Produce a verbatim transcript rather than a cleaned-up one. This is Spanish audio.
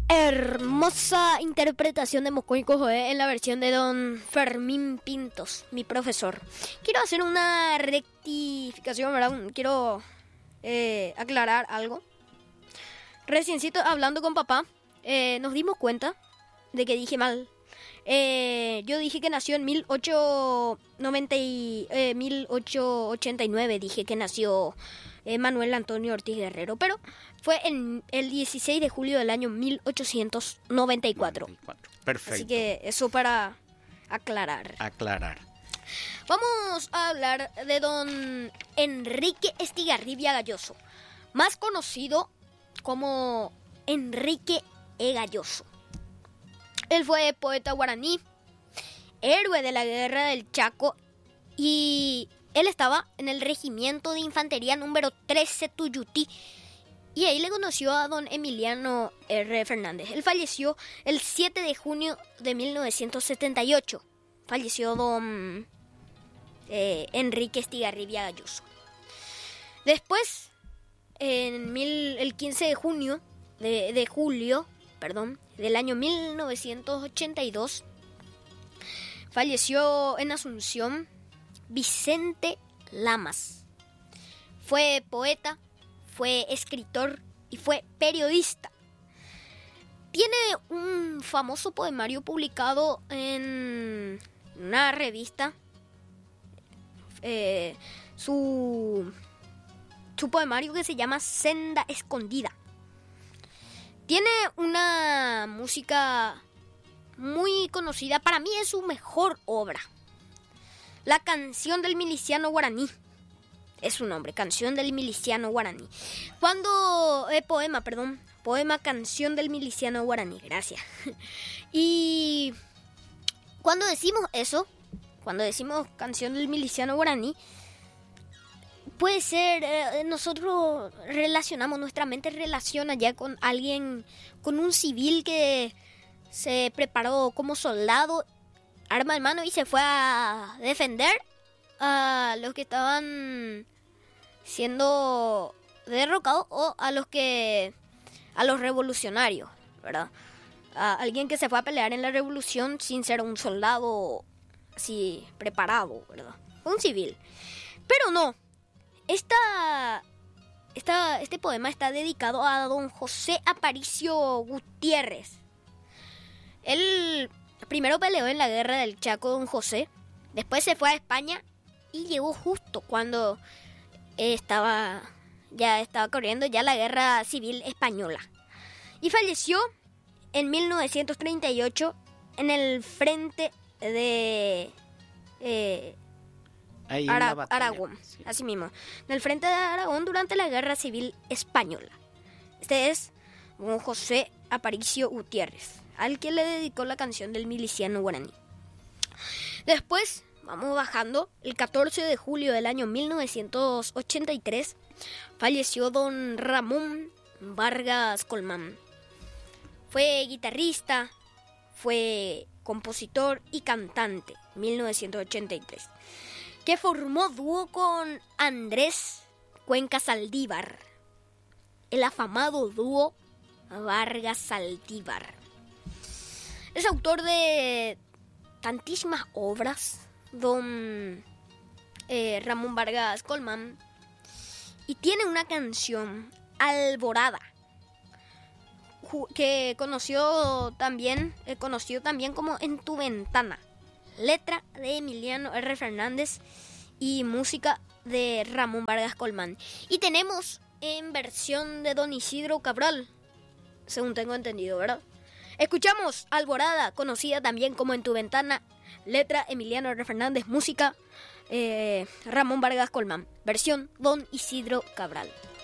Hermosa interpretación de Moscú y Josué en la versión de don Fermín Pintos, mi profesor. Quiero hacer una rectificación, ¿verdad? Quiero eh, aclarar algo. Reciencito, hablando con papá, eh, nos dimos cuenta de que dije mal. Eh, yo dije que nació en mil ochocientos noventa y, eh, mil ochocientos ochenta y nueve, dije que nació eh, Manuel Antonio Ortiz Guerrero, pero fue en el dieciséis de julio del año mil ochocientos noventa y cuatro. noventa y cuatro. Perfecto. Así que eso para aclarar. Aclarar. Vamos a hablar de don Enrique Estigarribia Galloso, más conocido como Enrique E. Galloso. Él fue poeta guaraní, héroe de la guerra del Chaco, y él estaba en el regimiento de infantería número trece Tuyutí, y ahí le conoció a don Emiliano R. Fernández. Él falleció el siete de junio de mil novecientos setenta y ocho. Falleció don eh, Enrique Estigarribia Galloso. Después, en mil, el quince de junio, de, de julio, perdón, del año mil novecientos ochenta y dos, falleció en Asunción Vicente Lamas. Fue poeta, fue escritor y fue periodista. Tiene un famoso poemario publicado en una revista. Eh, su, su poemario que se llama Senda Escondida. Tiene una música muy conocida. Para mí es su mejor obra. La canción del miliciano guaraní. Es su nombre, canción del miliciano guaraní. Cuando... Eh, poema, perdón. Poema, canción del miliciano guaraní. Gracias. Y... cuando decimos eso, cuando decimos canción del miliciano guaraní, puede ser, eh, nosotros relacionamos, nuestra mente relaciona ya con alguien, con un civil que se preparó como soldado, arma en mano, y se fue a defender a los que estaban siendo derrocados o a los que, a los revolucionarios, ¿verdad? A alguien que se fue a pelear en la revolución sin ser un soldado así preparado, ¿verdad? Un civil. Pero no. Esta, esta, este poema está dedicado a don José Aparicio Gutiérrez. Él primero peleó en la guerra del Chaco, don José. Después se fue a España y llegó justo cuando estaba, ya estaba corriendo ya la guerra civil española. Y falleció en mil novecientos treinta y ocho en el frente de... Eh, Ahí Ara- en la batalla, Aragón, sí. así mismo, en el frente de Aragón durante la Guerra Civil Española. Este es don José Aparicio Gutiérrez, al que le dedicó la canción del miliciano guaraní. Después, vamos bajando, el catorce de julio del año mil novecientos ochenta y tres, falleció don Ramón Vargas Colmán. Fue guitarrista, fue compositor y cantante, mil novecientos ochenta y tres. Que formó dúo con Andrés Cuenca Saldívar, el afamado dúo Vargas Saldívar. Es autor de tantísimas obras, don eh, Ramón Vargas Colmán, y tiene una canción, Alborada, que conoció también, eh, conoció también como En tu ventana. Letra de Emiliano R. Fernández y música de Ramón Vargas Colmán. Y tenemos en versión de don Isidro Cabral, según tengo entendido, ¿verdad? Escuchamos Alborada, conocida también como En tu ventana. Letra Emiliano R. Fernández, música eh, Ramón Vargas Colmán. Versión don Isidro Cabral.